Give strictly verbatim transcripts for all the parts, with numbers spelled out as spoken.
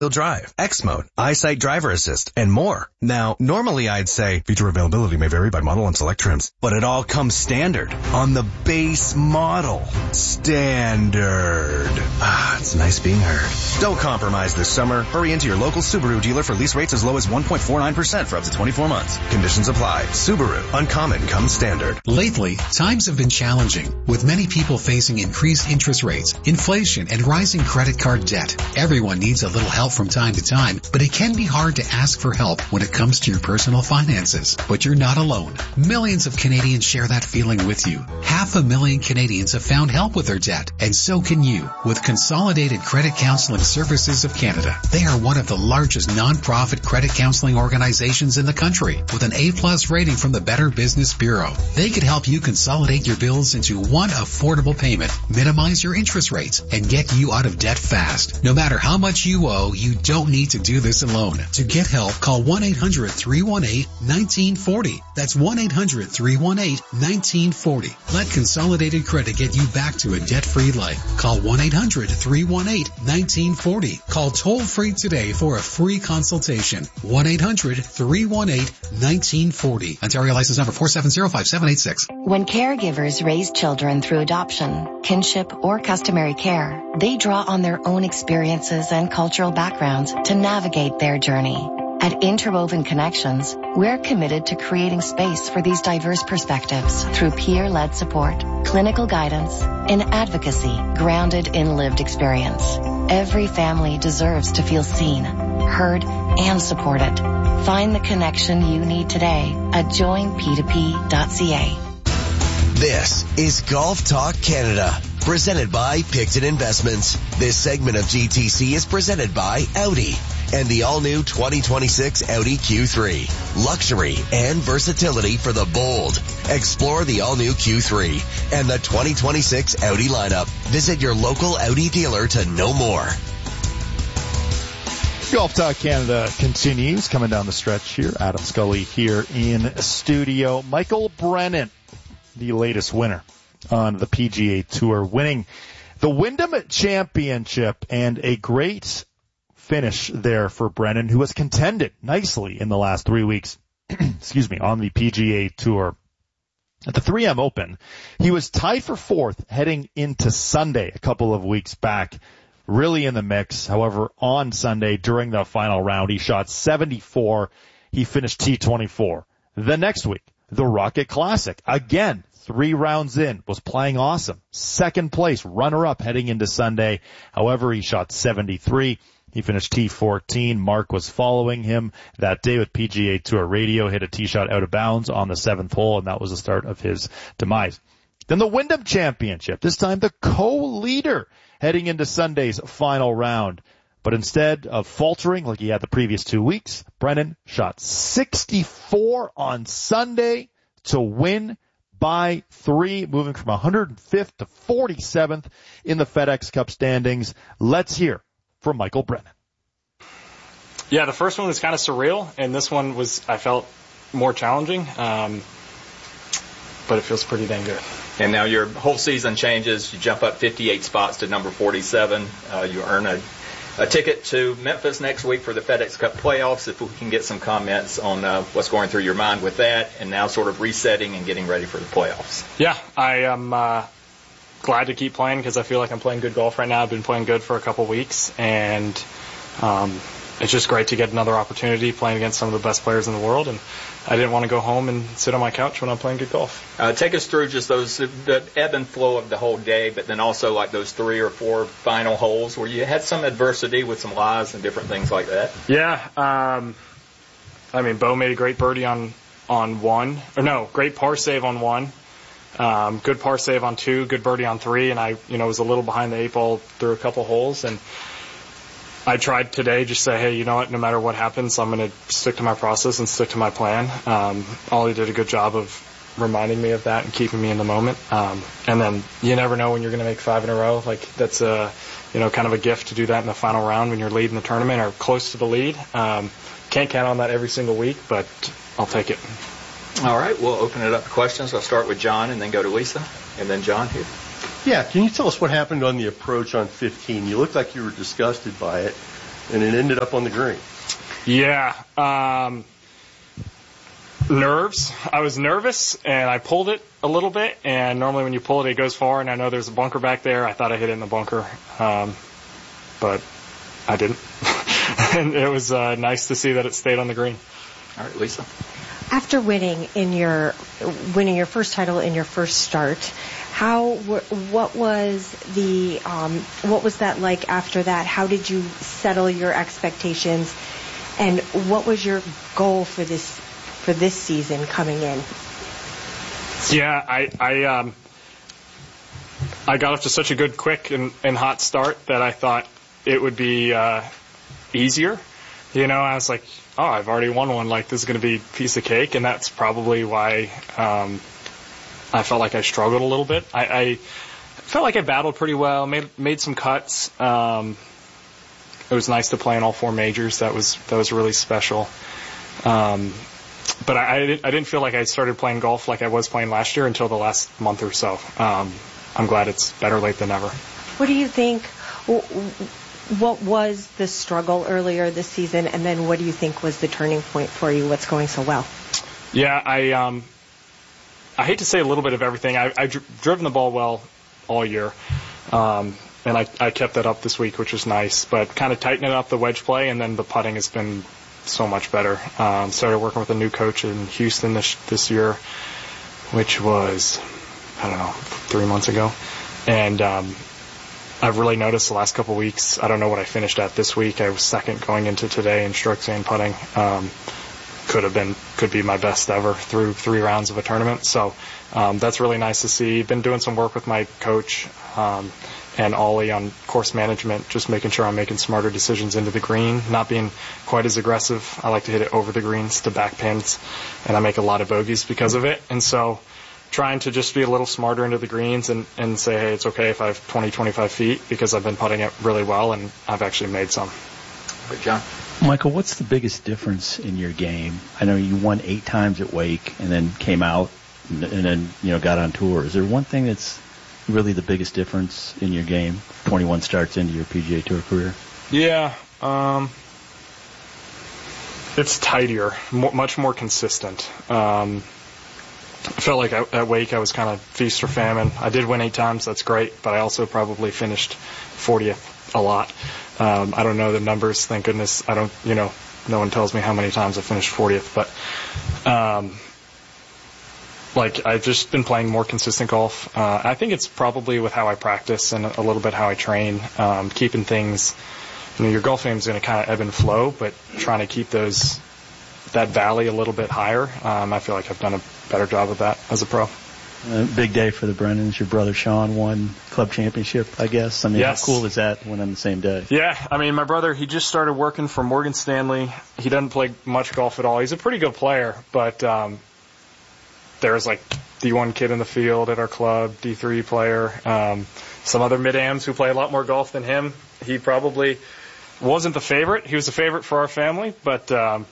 drive, X mode, EyeSight driver assist, and more. Now, normally I'd say feature availability may vary by model and select trims, but it all comes standard on the base model. Standard. Ah, it's nice being heard. Don't compromise this summer. Hurry into your local Subaru dealer for lease rates as low as one point four nine percent for up to twenty-four months. Conditions apply. Subaru. Uncommon comes standard. Lately, times have been challenging, with many people facing increased interest rates, inflation, and rising credit card debt. Everyone needs a little help from time to time, but it can be hard to ask for help when it comes to your personal finances. But you're not alone. Millions of Canadians share that feeling with you. Half a million Canadians have found help with their debt, and so can you with Consolidated Credit Counseling Services of Canada. They are one of the largest non-profit credit counseling organizations in the country with an A-plus rating from the Better Business Bureau. They could help you consolidate your bills into one affordable payment, minimize your interest rates, and get you out of debt fast. No matter how much you owe, you don't need to do this alone. To get help, call one eight hundred three one eight one nine four zero. That's one eight hundred three one eight one nine four zero. Let Consolidated Credit get you back to a debt-free life. Call one eight hundred three one eight one nine four zero. Call toll-free today for a free consultation. one eight hundred three one eight one nine four zero. Ontario license number four seven zero five seven eight six. When caregivers raise children through adoption, kinship, or customary care, they draw on their own experiences and cultural backgrounds to navigate their journey. At Interwoven Connections, we're committed to creating space for these diverse perspectives through peer-led support, clinical guidance, and advocacy grounded in lived experience. Every family deserves to feel seen, heard, and supported. Find the connection you need today at join p two p dot c a. This is Golf Talk Canada, presented by Picton Investments. This segment of G T C is presented by Audi and the all-new twenty twenty-six Audi Q three. Luxury and versatility for the bold. Explore the all-new Q three and the twenty twenty-six Audi lineup. Visit your local Audi dealer to know more. Golf Talk Canada continues, coming down the stretch here. Adam Scully here in studio. Michael Brennan, the latest winner on the P G A Tour, winning the Wyndham Championship, and a great finish there for Brennan, who has contended nicely in the last three weeks, excuse me, on the P G A Tour. At the three M Open, he was tied for fourth heading into Sunday a couple of weeks back, really in the mix. However, on Sunday during the final round, he shot seventy-four. He finished T twenty-four. The next week, the Rocket Classic, again, three rounds in, was playing awesome. Second place, runner-up heading into Sunday. However, he shot seventy-three. He finished T fourteen. Mark was following him that day with P G A Tour Radio, hit a tee shot out of bounds on the seventh hole, and that was the start of his demise. Then the Wyndham Championship, this time the co-leader heading into Sunday's final round. But instead of faltering like he had the previous two weeks, Brennan shot sixty-four on Sunday to win by three, moving from one hundred fifth to forty-seventh in the FedEx Cup standings. Let's hear from Michael Brennan. Yeah, the first one was kind of surreal, and this one was, I felt, more challenging, um, but it feels pretty dang good. And now your whole season changes. You jump up fifty-eight spots to number forty-seven. Uh, you earn a, a ticket to Memphis next week for the FedEx Cup playoffs. If we can get some comments on uh, what's going through your mind with that, and now sort of resetting and getting ready for the playoffs. Yeah, I am uh, glad to keep playing because I feel like I'm playing good golf right now. I've been playing good for a couple weeks, and um, it's just great to get another opportunity playing against some of the best players in the world. And I didn't want to go home and sit on my couch when I'm playing good golf. Uh, take us through just those, the ebb and flow of the whole day, but then also like those three or four final holes where you had some adversity with some lies and different things like that. Yeah. Um, I mean, Bo made a great birdie on, on one. Or no, great par save on one. Um, good par save on two, good birdie on three, and I, you know, was a little behind the eight ball through a couple holes. And I tried today just say, hey, you know what, no matter what happens, I'm going to stick to my process and stick to my plan. Um, Ollie did a good job of reminding me of that and keeping me in the moment. Um, and then you never know when you're going to make five in a row. Like, that's a, you know, kind of a gift to do that in the final round when you're leading the tournament or close to the lead. Um, can't count on that every single week, but I'll take it. All right, we'll open it up to questions. I'll start with John and then go to Lisa, and then John here. Yeah, can you tell us what happened on the approach on fifteen? You looked like you were disgusted by it. and it ended up on the green. Yeah. Um, nerves. I was nervous, and I pulled it a little bit, and normally when you pull it, it goes far, and I know there's a bunker back there. I thought I hit it in the bunker, um, but I didn't. And it was uh, nice to see that it stayed on the green. All right, Lisa. After winning in your winning your first title in your first start, how what was the um, what was that like after that? How did you settle your expectations, and what was your goal for this for this season coming in? Yeah, I I um I got off to such a good, quick, and, and hot start that I thought it would be uh, easier. You know, I was like, oh, I've already won one. Like, this is going to be a piece of cake. And that's probably why um, I felt like I struggled a little bit. I, I felt like I battled pretty well, made made some cuts. Um, it was nice to play in all four majors. That was that was really special. Um, but I, I, didn't, I didn't feel like I started playing golf like I was playing last year until the last month or so. Um, I'm glad it's better late than never. What do you think? What was the struggle earlier this season, and then what do you think was the turning point for you? What's going so well? Yeah, I um, I hate to say a little bit of everything. I, I've driven the ball well all year, um, and I, I kept that up this week, which was nice. But kind of tightening up the wedge play, and then the putting has been so much better. Um, started working with a new coach in Houston this this year, which was, I don't know, three months ago, and um, I've really noticed the last couple of weeks. I don't know what I finished at this week. I was second going into today in strokes and putting. Um, could have been, could be my best ever through three rounds of a tournament. So um, that's really nice to see. Been doing some work with my coach um, and Ollie on course management, just making sure I'm making smarter decisions into the green, not being quite as aggressive. I like to hit it over the greens to back pins, and I make a lot of bogeys because of it. And so trying to just be a little smarter into the greens and, and say, hey, it's okay if I have twenty, twenty-five feet because I've been putting it really well and I've actually made some. Good, John. Michael, what's the biggest difference in your game? I know you won eight times at Wake and then came out and, and then, you know, got on tour. Is there one thing that's really the biggest difference in your game, twenty-one starts into your P G A Tour career? Yeah, um, it's tidier, more, much more consistent. Um, I felt like I, at Wake I was kind of feast or famine. I did win eight times, that's great, but I also probably finished fortieth a lot. Um, I don't know the numbers, thank goodness. I don't, you know, no one tells me how many times I finished fortieth, but um, like I've just been playing more consistent golf. Uh, I think it's probably with how I practice and a little bit how I train, um, keeping things, you know, your golf game is going to kind of ebb and flow, but trying to keep those, that valley a little bit higher. Um, I feel like I've done a better job of that as a pro. Uh, big day for the Brennans. Your brother Sean won club championship, I guess. I mean, yes. How cool is that when on the same day? Yeah, I mean, my brother, he just started working for Morgan Stanley. He doesn't play much golf at all. He's a pretty good player, but um, there's like D one kid in the field at our club, D three player, um, some other mid-ams who play a lot more golf than him. He probably wasn't the favorite. He was the favorite for our family, but um,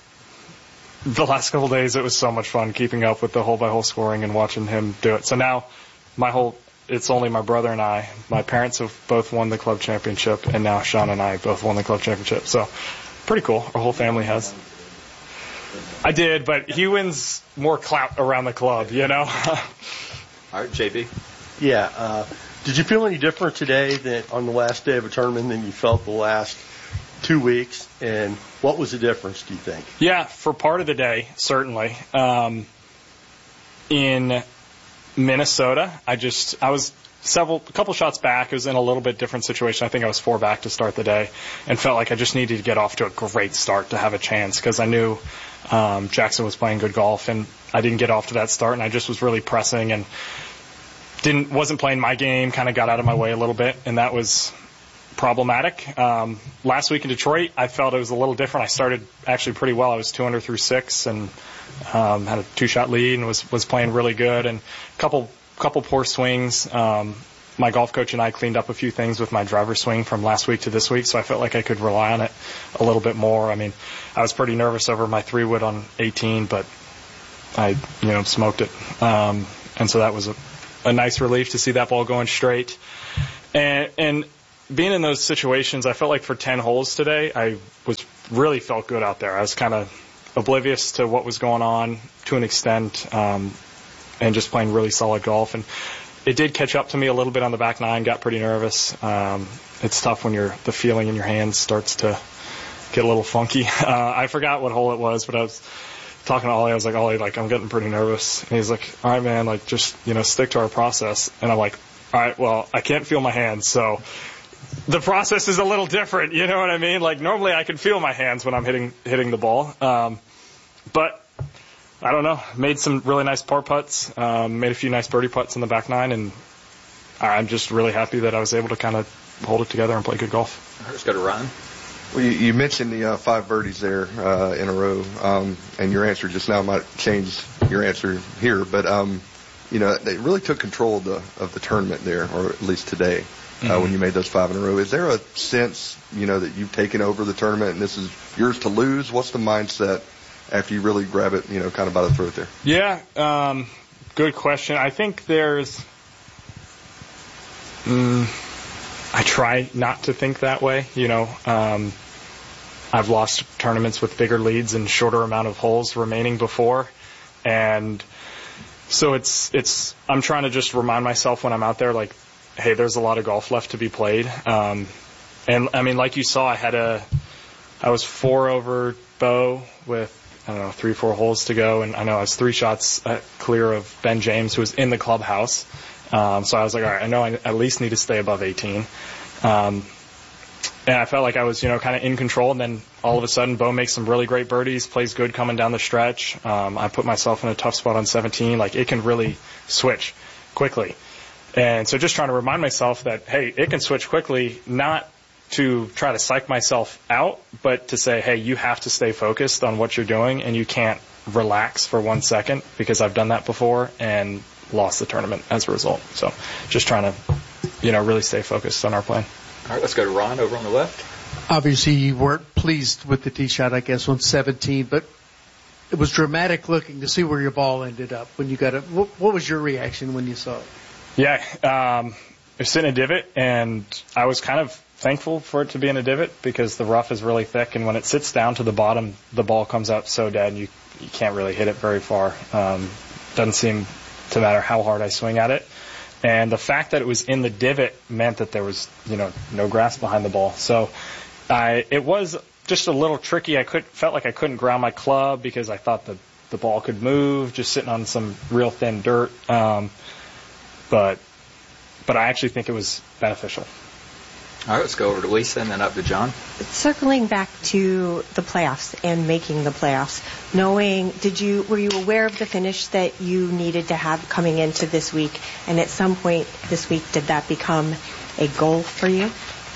the last couple of days, it was so much fun keeping up with the hole-by-hole scoring and watching him do it. So now, my whole, it's only my brother and I. My parents have both won the club championship, and now Sean and I both won the club championship. So, pretty cool. Our whole family has. I did, but he wins more clout around the club, you know? All right, J B. Yeah. Uh, did you feel any different today than on the last day of a tournament than you felt the last two weeks? And what was the difference, do you think? Yeah, for part of the day, certainly. Um, in Minnesota, I just, I was several, a couple shots back. It was in a little bit different situation. I think I was four back to start the day and felt like I just needed to get off to a great start to have a chance because I knew um, Jackson was playing good golf and I didn't get off to that start and I just was really pressing and didn't, wasn't playing my game, kind of got out of my way a little bit, and that was problematic. Um, last week in Detroit, I felt it was a little different. I started actually pretty well. I was two under through six and um, had a two-shot lead and was was playing really good. And a couple couple poor swings. Um, my golf coach and I cleaned up a few things with my driver swing from last week to this week, so I felt like I could rely on it a little bit more. I mean, I was pretty nervous over my three wood on eighteen, but I you know smoked it, um, and so that was a, a nice relief to see that ball going straight. And, and being in those situations, I felt like for ten holes today, I was really felt good out there. I was kind of oblivious to what was going on to an extent, um, and just playing really solid golf. And it did catch up to me a little bit on the back nine. Got pretty nervous. Um, it's tough when you're the feeling in your hands starts to get a little funky. Uh, I forgot what hole it was, but I was talking to Ollie. I was like, Ollie, like I'm getting pretty nervous. And he's like, all right, man, like just you know stick to our process. And I'm like, all right, well, I can't feel my hands, so the process is a little different. You know what I mean? Like normally I can feel my hands when I'm hitting hitting the ball, um, but I don't know. Made some really nice par putts, um, made a few nice birdie putts in the back nine, and I'm just really happy that I was able to kind of hold it together and play good golf. Let's go to Ryan. Well, you, you mentioned the uh, five birdies there uh, in a row, um, and your answer just now might change your answer here, but um, you know they really took control of the of the tournament there, or at least today, uh, mm-hmm. when you made those five in a row. Is there a sense, you know, that you've taken over the tournament and this is yours to lose? What's the mindset after you really grab it, you know, kind of by the throat there? Yeah, um, good question. I think there's. Mm, I try not to think that way. You know, um, I've lost tournaments with bigger leads and shorter amount of holes remaining before, and so it's it's. I'm trying to just remind myself when I'm out there, like, hey, there's a lot of golf left to be played. Um, and I mean, like you saw, I had a, I was four over Bo with I don't know three, four holes to go, and I know I was three shots clear of Ben James, who was in the clubhouse. Um, so I was like, all right, I know I at least need to stay above eighteen. Um, and I felt like I was, you know, kind of in control. And then all of a sudden, Bo makes some really great birdies, plays good coming down the stretch. Um, I put myself in a tough spot on seventeen. Like, it can really switch quickly. And so just trying to remind myself that, hey, it can switch quickly, not to try to psych myself out, but to say, hey, you have to stay focused on what you're doing, and you can't relax for one second, because I've done that before and lost the tournament as a result. So just trying to, you know, really stay focused on our plan. All right, let's go to Ron over on the left. Obviously, you weren't pleased with the tee shot, I guess, on seventeen, but it was dramatic looking to see where your ball ended up when you got it. What, what was your reaction when you saw it? Yeah, um, it was in a divot, and I was kind of thankful for it to be in a divot because the rough is really thick, and when it sits down to the bottom, the ball comes out so dead, and you, you can't really hit it very far. Um, doesn't seem to matter how hard I swing at it. And the fact that it was in the divot meant that there was, you know, no grass behind the ball. So I, it was just a little tricky. I could, felt like I couldn't ground my club because I thought the, the ball could move just sitting on some real thin dirt. Um, but, but I actually think it was beneficial. All right, let's go over to Lisa and then up to John. Circling back to the playoffs and making the playoffs, knowing, did you were you aware of the finish that you needed to have coming into this week? And at some point this week, did that become a goal for you?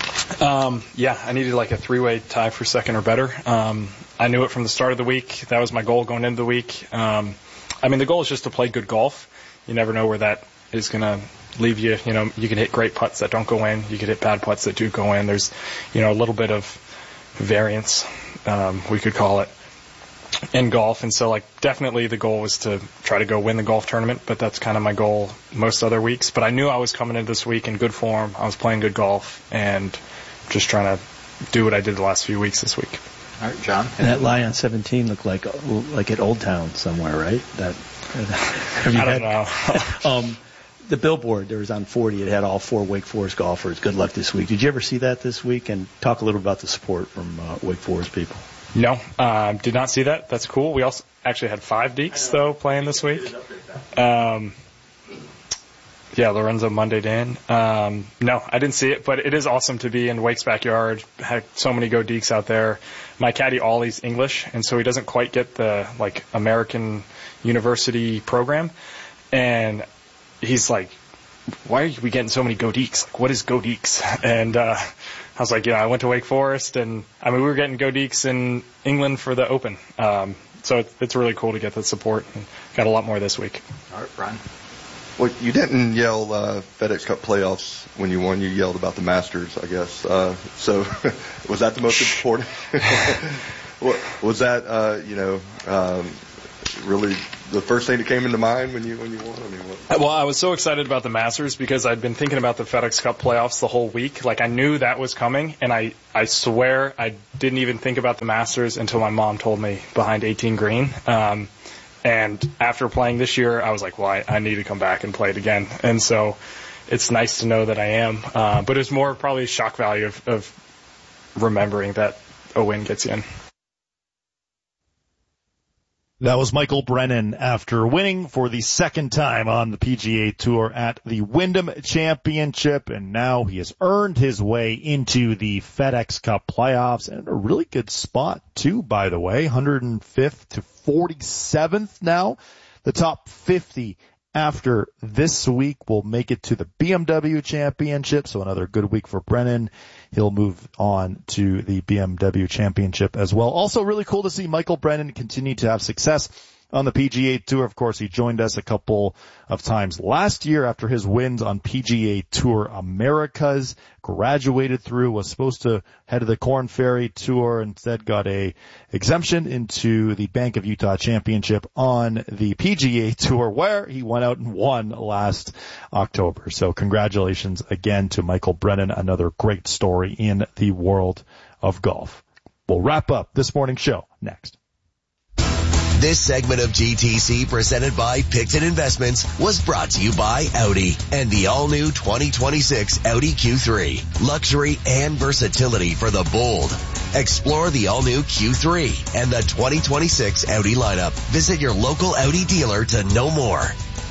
Um, yeah, I needed like a three-way tie for second or better. Um, I knew it from the start of the week. That was my goal going into the week. Um, I mean, the goal is just to play good golf. You never know where that is going to leave you. You know, you can hit great putts that don't go in. You can hit bad putts that do go in. There's, you know, a little bit of variance, um, we could call it, in golf. And so, like, definitely the goal was to try to go win the golf tournament, but that's kind of my goal most other weeks. But I knew I was coming in this week in good form. I was playing good golf and just trying to do what I did the last few weeks this week. All right, John. And that lie on seventeen looked like like at Old Town somewhere, right? That have you I don't had, know. um, the billboard there was on forty. It had all four Wake Forest golfers. Good luck this week. Did you ever see that this week? And talk a little about the support from uh, Wake Forest people. No, um, did not see that. That's cool. We also actually had five Deeks, though, playing this week. Um, yeah, Lorenzo Monday Dan. Um, no, I didn't see it, but it is awesome to be in Wake's backyard. Had so many Go Deeks out there. My caddy Ollie's English, and so he doesn't quite get the, like, American university program. And he's like, why are we getting so many Go Deeks? Like, what is Go Deeks? And uh, I was like, yeah, I went to Wake Forest, and I mean, we were getting Go Deeks in England for the Open. Um, so it, it's really cool to get the support, and got a lot more this week. All right, Brian. Well, you didn't yell uh, FedEx Cup playoffs when you won. You yelled about the Masters, I guess. Uh, so was that the most important? Was that, uh, you know, um, really the first thing that came into mind when you when you won? I mean, what? Well, I was so excited about the Masters because I'd been thinking about the FedEx Cup playoffs the whole week. Like, I knew that was coming, and I, I swear I didn't even think about the Masters until my mom told me behind eighteen green. Um, and after playing this year, I was like, well, I, I need to come back and play it again. And so it's nice to know that I am. Uh, but it's more probably shock value of, of remembering that a win gets you in. That was Michael Brennan after winning for the second time on the P G A Tour at the Wyndham Championship, and now he has earned his way into the FedEx Cup playoffs, and a really good spot too, by the way, one hundred fifth to forty-seventh now. The top fifty after this week will make it to the B M W Championship, so another good week for Brennan. He'll move on to the B M W Championship as well. Also really cool to see Michael Brennan continue to have success on the P G A Tour. Of course, he joined us a couple of times last year after his wins on P G A Tour Americas, graduated through, was supposed to head to the Korn Ferry Tour, instead got a exemption into the Bank of Utah Championship on the P G A Tour, where he went out and won last October. So congratulations again to Michael Brennan, another great story in the world of golf. We'll wrap up this morning's show next. This segment of G T C presented by Picton Investments was brought to you by Audi and the all-new twenty twenty-six Audi Q three. Luxury and versatility for the bold. Explore the all-new Q three and the twenty twenty-six Audi lineup. Visit your local Audi dealer to know more.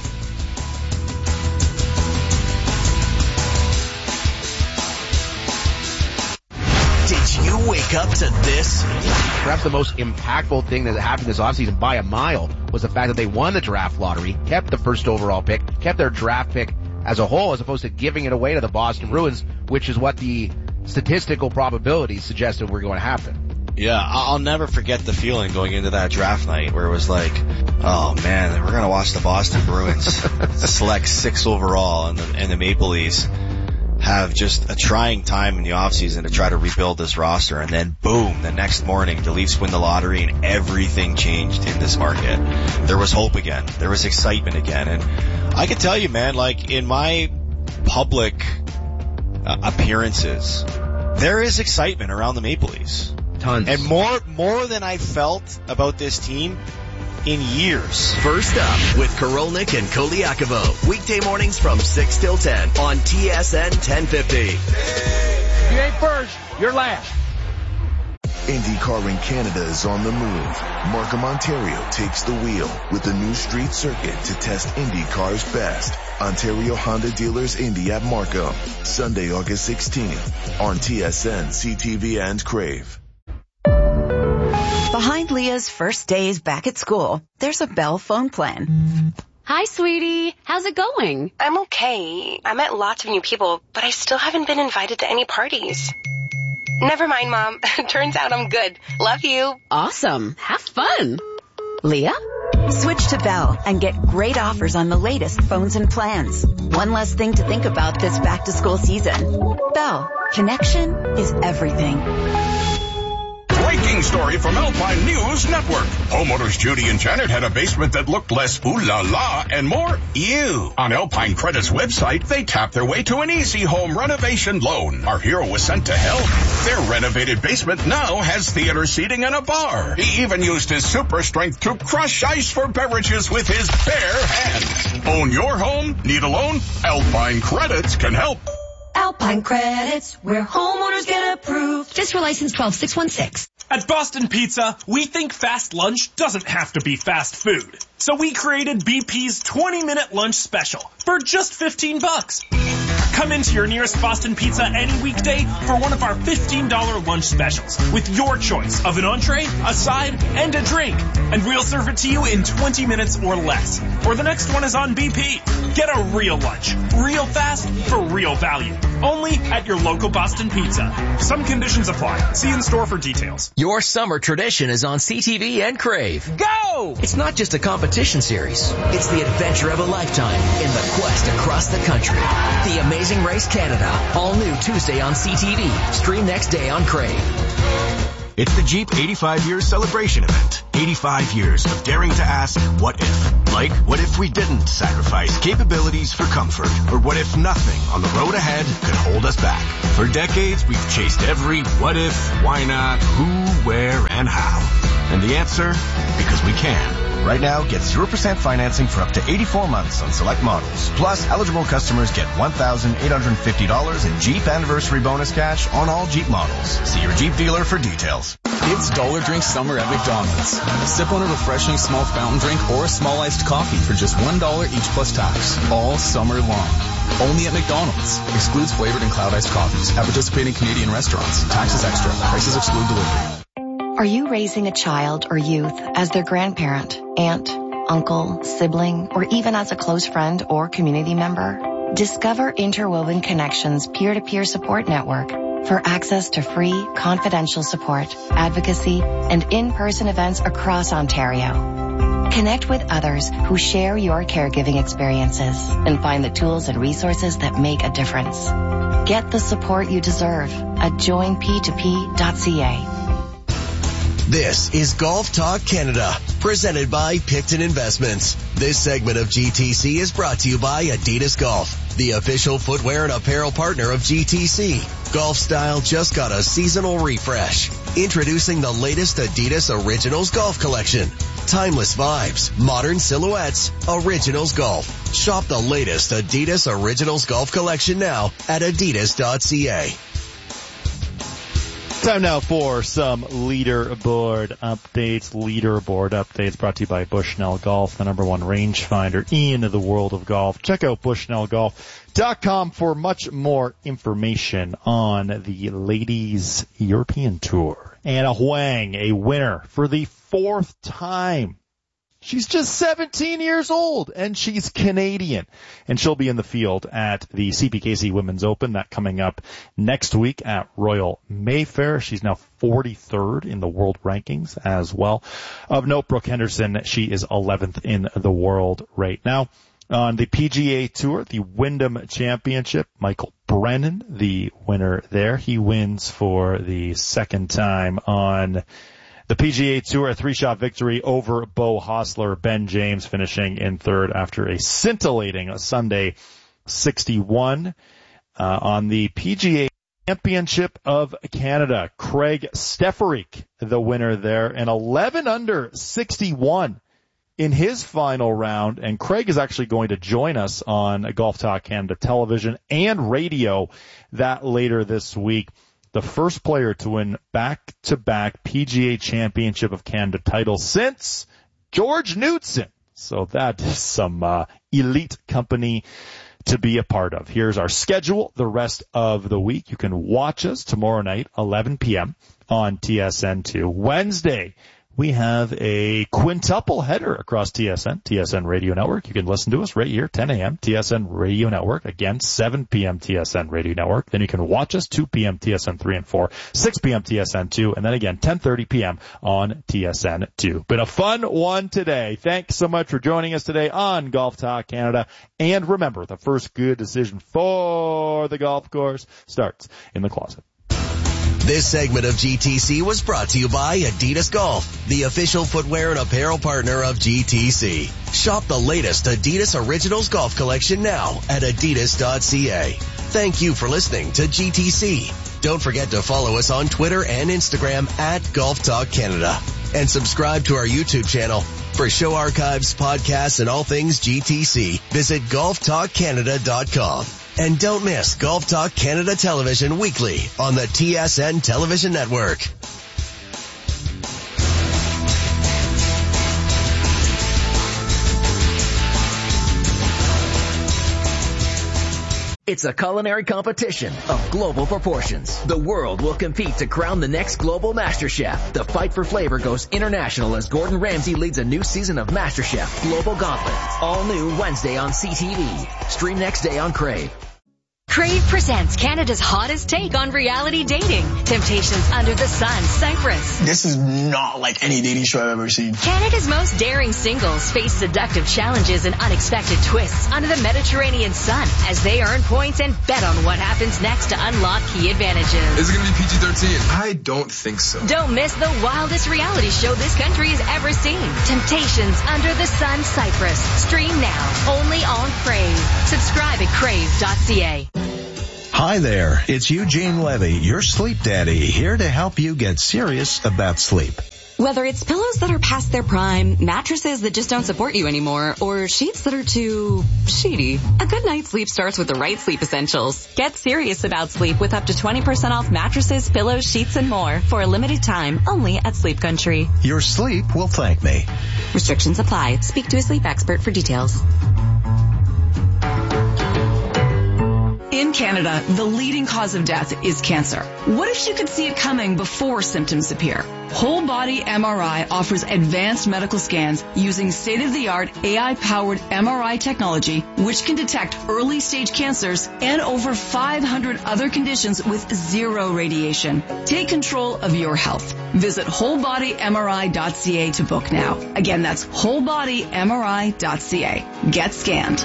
Did you wake up to this? Perhaps the most impactful thing that happened this offseason by a mile was the fact that they won the draft lottery, kept the first overall pick, kept their draft pick as a whole, as opposed to giving it away to the Boston Bruins, which is what the statistical probabilities suggested were going to happen. Yeah, I'll never forget the feeling going into that draft night where it was like, oh man, we're going to watch the Boston Bruins select six overall and the, and the Maple Leafs have just a trying time in the offseason to try to rebuild this roster, and then boom, the next morning the Leafs win the lottery and everything changed in this market. There was hope again. There was excitement again. And I can tell you, man, like in my public uh, appearances, there is excitement around the Maple Leafs. Tons. And more, more than I felt about this team in years. First up with Korolnik and Koliakovo. Weekday mornings from six till ten on T S N ten fifty. If you ain't first, you're last. IndyCar in Canada is on the move. Markham, Ontario takes the wheel with the new street circuit to test IndyCar's best. Ontario Honda Dealers Indy at Markham. Sunday, August sixteenth on T S N, C T V, and Crave. Behind Leah's first days back at school, there's a Bell phone plan. Hi, sweetie. How's it going? I'm okay. I met lots of new people, but I still haven't been invited to any parties. Never mind, Mom. Turns out I'm good. Love you. Awesome. Have fun. Leah? Switch to Bell and get great offers on the latest phones and plans. One less thing to think about this back-to-school season. Bell. Connection is everything. Breaking story from Alpine News Network. Homeowners Judy and Janet had a basement that looked less ooh la la and more ew. On Alpine Credit's website, they tapped their way to an easy home renovation loan. Our hero was sent to help. Their renovated basement now has theater seating and a bar. He even used his super strength to crush ice for beverages with his bare hands. Own your home? Need a loan? Alpine Credits can help. Alpine Credits, where homeowners get approved. Just for license twelve six one six. At Boston Pizza, we think fast lunch doesn't have to be fast food. So we created B P's twenty minute lunch special for just fifteen bucks. Come into your nearest Boston Pizza any weekday for one of our fifteen dollars lunch specials with your choice of an entree, a side, and a drink. And we'll serve it to you in twenty minutes or less. Or the next one is on B P. Get a real lunch, real fast, for real value. Only at your local Boston Pizza. Some conditions apply. See in store for details. Your summer tradition is on C T V and Crave. Go! It's not just a competition series. It's the adventure of a lifetime in the quest across the country. The Amazing Race Canada. All new Tuesday on C T V. Stream next day on Crave. It's the Jeep eighty-five years celebration event. eighty-five years of daring to ask, what if? Like, what if we didn't sacrifice capabilities for comfort? Or what if nothing on the road ahead could hold us back? For decades, we've chased every what if, why not, who, where, and how. And the answer? Because we can. Right now, get zero percent financing for up to eighty-four months on select models. Plus, eligible customers get one thousand eight hundred fifty dollars in Jeep anniversary bonus cash on all Jeep models. See your Jeep dealer for details. It's Dollar Drink Summer at McDonald's. Sip on a refreshing small fountain drink or a small iced coffee for just one dollar each plus tax. All summer long. Only at McDonald's. Excludes flavored and cloud iced coffees. At participating Canadian restaurants. Taxes extra. Prices exclude delivery. Are you raising a child or youth as their grandparent, aunt, uncle, sibling, or even as a close friend or community member? Discover Interwoven Connections peer-to-peer support network for access to free, confidential support, advocacy, and in-person events across Ontario. Connect with others who share your caregiving experiences and find the tools and resources that make a difference. Get the support you deserve at join p two p dot c a. This is Golf Talk Canada, presented by Picton Investments. This segment of G T C is brought to you by Adidas Golf, the official footwear and apparel partner of G T C. Golf style just got a seasonal refresh. Introducing the latest Adidas Originals Golf Collection. Timeless vibes, modern silhouettes, Originals Golf. Shop the latest Adidas Originals Golf Collection now at adidas dot c a. Time now for some leaderboard updates. Leaderboard updates brought to you by Bushnell Golf, the number one rangefinder in the world of golf. Check out bushnell golf dot com for much more information on the Ladies European Tour. Anna Huang, a winner for the fourth time. She's just seventeen years old, and she's Canadian. And she'll be in the field at the C P K C Women's Open, that coming up next week at Royal Mayfair. She's now forty-third in the world rankings as well. Of note, Brooke Henderson, she is eleventh in the world right now. On the P G A Tour, the Wyndham Championship, Michael Brennan, the winner there. He wins for the second time on the P G A Tour, a three-shot victory over Beau Hossler. Ben James finishing in third after a scintillating Sunday sixty-one. Uh, on the P G A Championship of Canada, Craig Stefferik, the winner there, an eleven under sixty-one in his final round. And Craig is actually going to join us on Golf Talk Canada television and radio that later this week. The first player to win back-to-back P G A Championship of Canada titles since George Knudson. So that is some uh, elite company to be a part of. Here's our schedule the rest of the week. You can watch us tomorrow night, eleven p.m. on T S N two. Wednesday, we have a quintuple header across T S N, T S N Radio Network. You can listen to us right here, ten a.m., T S N Radio Network. Again, seven p.m. T S N Radio Network. Then you can watch us, two p.m. T S N three and four, six p.m. T S N two, and then again, ten thirty p.m. on T S N two. Been a fun one today. Thanks so much for joining us today on Golf Talk Canada. And remember, the first good decision for the golf course starts in the closet. This segment of G T C was brought to you by Adidas Golf, the official footwear and apparel partner of G T C. Shop the latest Adidas Originals Golf Collection now at adidas dot c a. Thank you for listening to G T C. Don't forget to follow us on Twitter and Instagram at Golf Talk Canada. And subscribe to our YouTube channel. For show archives, podcasts, and all things G T C, visit golf talk canada dot com. And don't miss Golf Talk Canada Television weekly on the T S N Television Network. It's a culinary competition of global proportions. The world will compete to crown the next global MasterChef. The fight for flavor goes international as Gordon Ramsay leads a new season of MasterChef Global Gauntlet. All new Wednesday on C T V. Stream next day on Crave. Crave presents Canada's hottest take on reality dating. Temptations Under the Sun, Cyprus. This is not like any dating show I've ever seen. Canada's most daring singles face seductive challenges and unexpected twists under the Mediterranean sun as they earn points and bet on what happens next to unlock key advantages. Is it going to be P G thirteen? I don't think so. Don't miss the wildest reality show this country has ever seen. Temptations Under the Sun, Cyprus. Stream now, only on Crave. Subscribe at crave dot c a. Hi there, it's Eugene Levy, your sleep daddy, here to help you get serious about sleep. Whether it's pillows that are past their prime, mattresses that just don't support you anymore, or sheets that are too sheety, a good night's sleep starts with the right sleep essentials. Get serious about sleep with up to twenty percent off mattresses, pillows, sheets, and more for a limited time only at Sleep Country. Your sleep will thank me. Restrictions apply. Speak to a sleep expert for details. In Canada, the leading cause of death is cancer. What if you could see it coming before symptoms appear? Whole Body M R I offers advanced medical scans using state-of-the-art A I-powered M R I technology, which can detect early-stage cancers and over five hundred other conditions with zero radiation. Take control of your health. Visit whole body M R I dot c a to book now. Again, that's whole body M R I dot c a. Get scanned.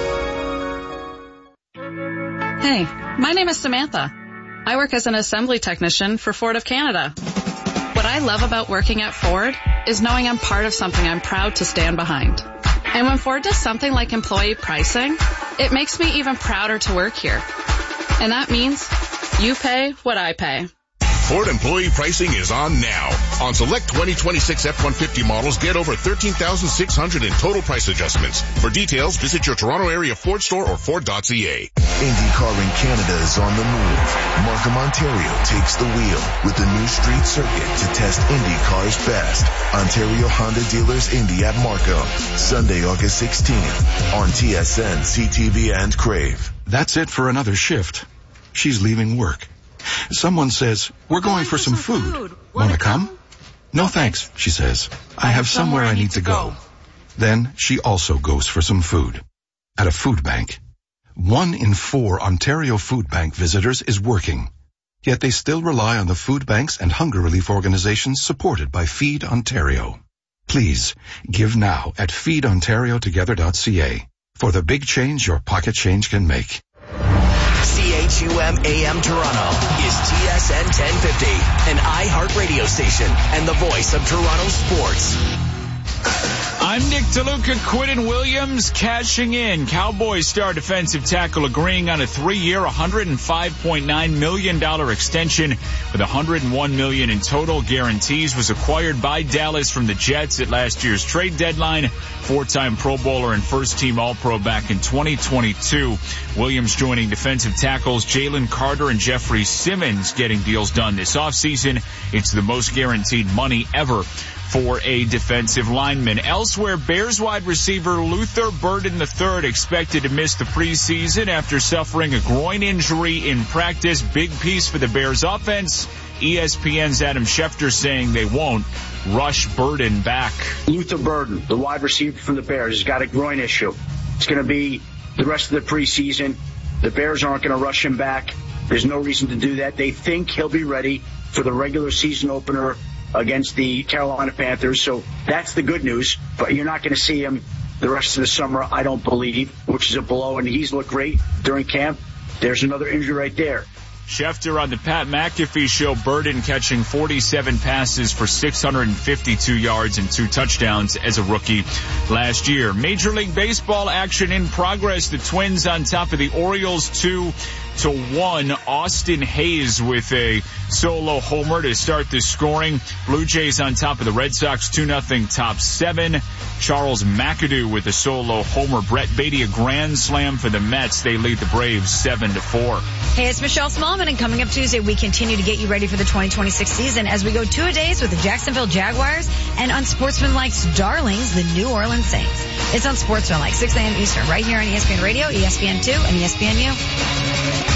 Hey, my name is Samantha. I work as an assembly technician for Ford of Canada. What I love about working at Ford is knowing I'm part of something I'm proud to stand behind. And when Ford does something like employee pricing, it makes me even prouder to work here. And that means you pay what I pay. Ford employee pricing is on now. On select twenty twenty-six F one fifty models, get over thirteen thousand six hundred in total price adjustments. For details, visit your Toronto area Ford store or Ford dot c a. IndyCar in Canada is on the move. Markham, Ontario takes the wheel with the new street circuit to test IndyCar's best. Ontario Honda Dealers Indy at Markham. Sunday, August sixteenth on T S N, C T V, and Crave. That's it for another shift. She's leaving work. Someone says, we're going for some food. Want to come? No thanks, she says. I have somewhere I need to go. Then she also goes for some food. At a food bank. One in four Ontario Food Bank visitors is working. Yet they still rely on the food banks and hunger relief organizations supported by Feed Ontario. Please, give now at feed ontario together dot c a for the big change your pocket change can make. C H U M A M Toronto is T S N ten fifty, an iHeartRadio station and the voice of Toronto sports. I'm Nick DeLuca. Quinton Williams cashing in. Cowboys star defensive tackle agreeing on a three-year, one hundred five point nine million dollars extension with one hundred one million dollars in total guarantees. Was acquired by Dallas from the Jets at last year's trade deadline. Four-time Pro Bowler and first-team All-Pro back in twenty twenty-two. Williams joining defensive tackles Jalen Carter and Jeffrey Simmons getting deals done this offseason. It's the most guaranteed money ever for a defensive lineman. Elsewhere, Bears wide receiver Luther Burden the third expected to miss the preseason after suffering a groin injury in practice. Big piece for the Bears offense. E S P N's Adam Schefter saying they won't rush Burden back. Luther Burden, the wide receiver from the Bears, has got a groin issue. It's going to be the rest of the preseason. The Bears aren't going to rush him back. There's no reason to do that. They think he'll be ready for the regular season opener against the Carolina Panthers. So that's the good news. But you're not going to see him the rest of the summer, I don't believe, which is a blow. And he's looked great during camp. There's another injury right there. Schefter on the Pat McAfee show. Burden catching forty-seven passes for six hundred fifty-two yards and two touchdowns as a rookie last year. Major League Baseball action in progress. The Twins on top of the Orioles two to one. Austin Hayes with a solo homer to start the scoring. Blue Jays on top of the Red Sox two nothing top seven. Charles McAdoo with a solo homer. Brett Beatty a grand slam for the Mets. They lead the Braves seven to four. Hey, it's Michelle Smallman, and coming up Tuesday, we continue to get you ready for the twenty twenty-six season as we go two-a-days with the Jacksonville Jaguars and Unsportsmanlike's Darlings, the New Orleans Saints. It's Unsportsmanlike, six a.m. Eastern, right here on E S P N Radio, E S P N two, and E S P N U.